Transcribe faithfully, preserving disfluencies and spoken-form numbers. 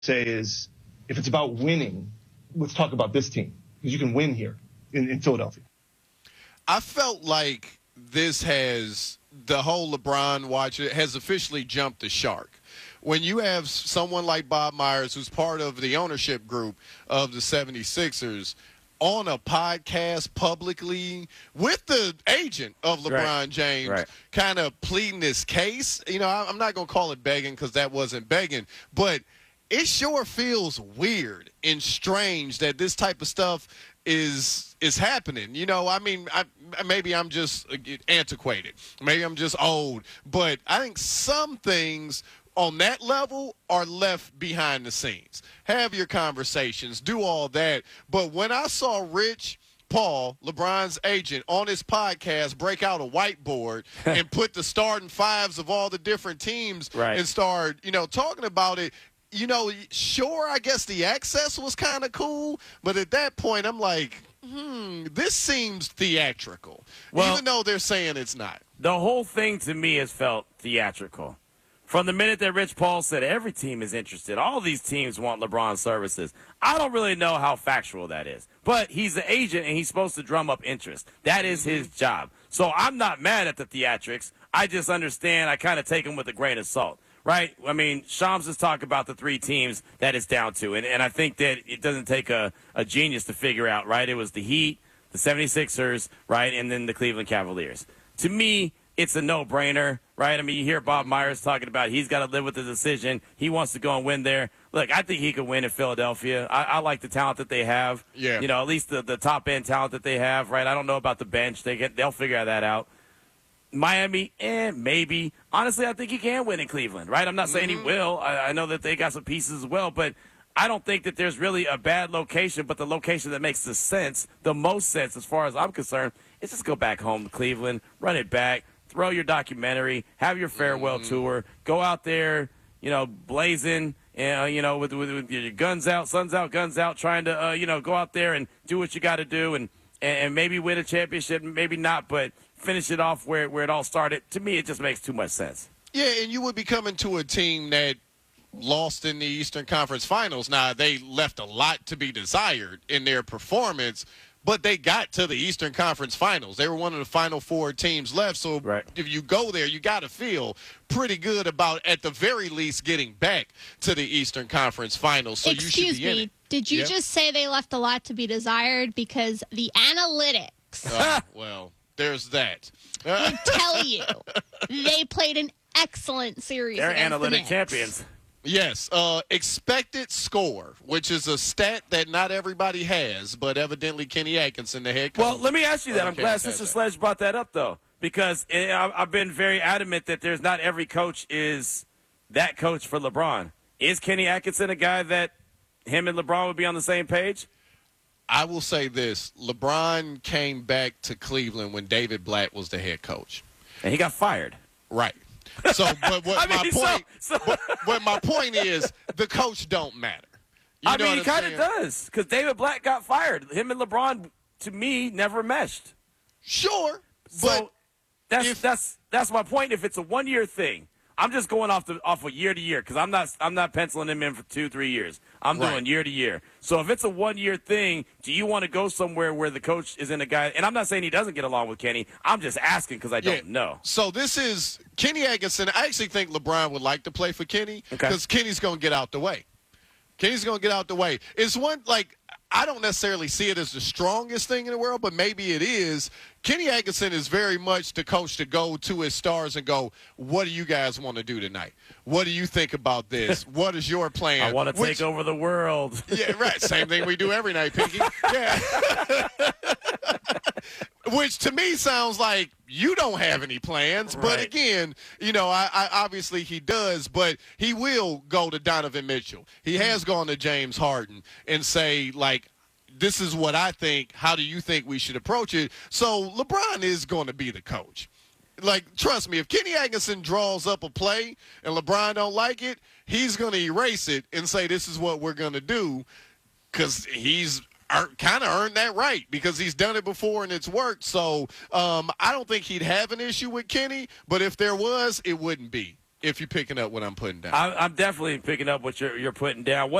say is, if it's about winning, let's talk about this team, because you can win here in, in Philadelphia. I felt like this has, the whole LeBron watch it has officially jumped the shark. When you have someone like Bob Myers, who's part of the ownership group of the seventy-sixers, on a podcast publicly with the agent of LeBron right. James, right. kind of pleading this case, you know, I'm not going to call it begging because that wasn't begging, but it sure feels weird and strange that this type of stuff is is happening. You know, I mean, I, maybe I'm just antiquated. Maybe I'm just old. But I think some things on that level are left behind the scenes. Have your conversations, do all that. But when I saw Rich Paul, LeBron's agent, on his podcast break out a whiteboard and put the starting fives of all the different teams right. and start, you know, talking about it, you know, sure, I guess the access was kind of cool, but at that point, I'm like, hmm, this seems theatrical, well, even though they're saying it's not. The whole thing to me has felt theatrical. From the minute that Rich Paul said every team is interested, all these teams want LeBron's services, I don't really know how factual that is. But he's the agent, and he's supposed to drum up interest. That is his job. So I'm not mad at the theatrics. I just understand I kind of take them with a grain of salt. Right? I mean, Shams has talked about the three teams that it's down to, and, and I think that it doesn't take a, a genius to figure out, right? It was the Heat, the seventy-sixers, right, and then the Cleveland Cavaliers. To me, it's a no-brainer, right? I mean, you hear Bob Myers talking about he's got to live with the decision. He wants to go and win there. Look, I think he could win in Philadelphia. I, I like the talent that they have. Yeah. You know, at least the, the top-end talent that they have, right? I don't know about the bench. They get, they'll figure that out. Miami, eh, maybe. Honestly, I think he can win in Cleveland, right? I'm not saying mm-hmm. he will. I, I know that they got some pieces as well, but I don't think that there's really a bad location, but the location that makes the sense, the most sense as far as I'm concerned, is just go back home to Cleveland, run it back, throw your documentary, have your farewell mm-hmm. tour, go out there, you know, blazing, uh, you know, with, with, with your guns out, suns out, guns out, trying to, uh, you know, go out there and do what you got to do and, and maybe win a championship, maybe not, but finish it off where, where it all started. To me, it just makes too much sense. Yeah, and you would be coming to a team that lost in the Eastern Conference Finals. Now, they left a lot to be desired in their performance, but they got to the Eastern Conference Finals. They were one of the final four teams left. So right. if you go there, you got to feel pretty good about, at the very least, getting back to the Eastern Conference Finals. So Excuse you should be me. in it. Did you yeah? just say they left a lot to be desired? Because the analytics. Uh, well, there's that. I tell you, they played an excellent series. They're analytic the champions. Yes, uh, expected score, which is a stat that not everybody has, but evidently Kenny Atkinson, the head coach. Well, let me ask you that. I'm glad Sister Sledge brought that up, though, because it, I've been very adamant that there's not every coach is that coach for LeBron. Is Kenny Atkinson a guy that him and LeBron would be on the same page? I will say this. LeBron came back to Cleveland when David Blatt was the head coach. And he got fired. Right. So, but what I my mean, point, so, so. But, but my point is, the coach don't matter. You I know mean, he kind of of does, because David Blatt got fired. Him and LeBron, to me, never meshed. Sure, so but that's if, that's that's my point. If it's a one year thing, I'm just going off the off of year to year because I'm not I'm not penciling him in for two three years. I'm right. doing year to year. So if it's a one year thing, do you want to go somewhere where the coach isn't a guy? And I'm not saying he doesn't get along with Kenny. I'm just asking because I yeah. don't know. So this is Kenny Atkinson. I actually think LeBron would like to play for Kenny because okay. Kenny's going to get out the way. Kenny's going to get out the way. It's one like. I don't necessarily see it as the strongest thing in the world, but maybe it is. Kenny Atkinson is very much the coach to go to his stars and go, what do you guys want to do tonight? What do you think about this? What is your plan? I want to Which, take over the world. Yeah, right. Same thing we do every night, Pinky. Yeah. Which to me sounds like you don't have any plans. Right. But again, you know, I, I obviously he does, but he will go to Donovan Mitchell. He has gone to James Harden and say, like, this is what I think. How do you think we should approach it? So LeBron is going to be the coach. Like, trust me, if Kenny Atkinson draws up a play and LeBron don't like it, he's going to erase it and say this is what we're going to do because he's kind of earned that right because he's done it before and it's worked. So um, I don't think he'd have an issue with Kenny, but if there was, it wouldn't be if you're picking up what I'm putting down. I, I'm definitely picking up what you're, you're putting down. What